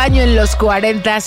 baño en los 40,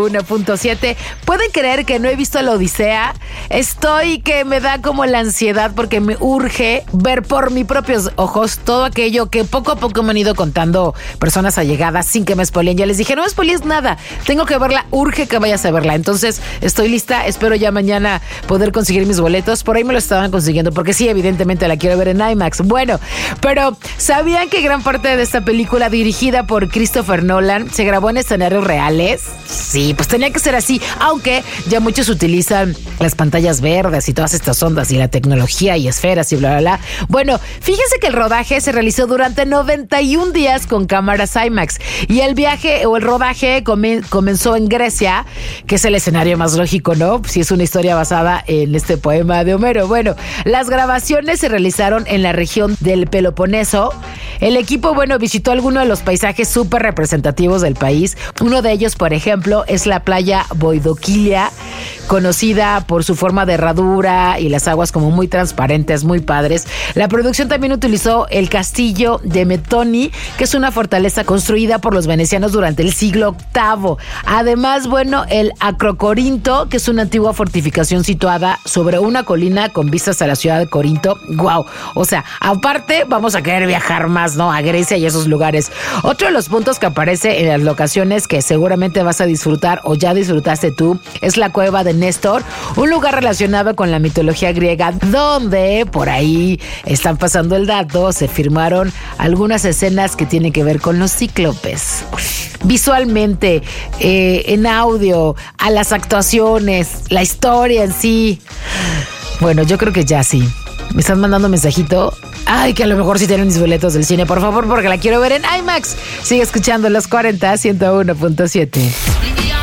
101.7. ¿Pueden creer que no he visto la Odisea? Estoy que me da como la ansiedad porque me urge ver por mis propios ojos todo aquello que poco a poco me han ido contando personas allegadas sin que me spoileen. Ya les dije, no me spoilees nada, tengo que verla, urge que vayas a verla. Entonces estoy lista, espero ya mañana poder conseguir mis boletos. Por ahí me lo estaban consiguiendo porque sí, evidentemente la quiero ver en IMAX. Bueno, pero ¿sabían que gran parte de esta película dirigida por Christopher Nolan se grabó en escenarios reales? Sí, pues tenía que ser así, aunque ya muchos utilizan las pantallas verdes y todas estas ondas y la tecnología y esferas y bla, bla, bla. Bueno, fíjense que el rodaje se realizó durante 91 días con cámaras IMAX y el viaje o el rodaje comenzó en Grecia, que es el escenario más lógico, ¿no? Si es una historia basada en este poema de Homero. Bueno, las grabaciones se realizaron en la región del Peloponeso. El equipo, visitó algunos de los paisajes súper representativos del país. Uno de ellos, por ejemplo, es la playa Boidoquilia, conocida por su forma de herradura y las aguas como muy transparentes, muy padres. La producción también utilizó el castillo de Metoni, que es una fortaleza construida por los venecianos durante el siglo VIII. Además, el Acrocorinto, que es una antigua fortificación situada sobre una colina con vistas a la ciudad de Corinto. ¡Guau! O sea, aparte vamos a querer viajar más, ¿no? A Grecia y esos lugares. Otro de los puntos que aparece en las locaciones que seguramente vas a disfrutar o ya disfrutaste tú es la cueva de Néstor, un lugar relacionado con la mitología griega, donde por ahí están pasando el dato, se filmaron algunas escenas que tienen que ver con los cíclopes. Visualmente, en audio, a las actuaciones, la historia en sí. Bueno, yo creo que ya sí. Me están mandando un mensajito. Ay, que a lo mejor sí tienen mis boletos del cine, por favor, porque la quiero ver en IMAX. Sigue escuchando Los 40, 101.7.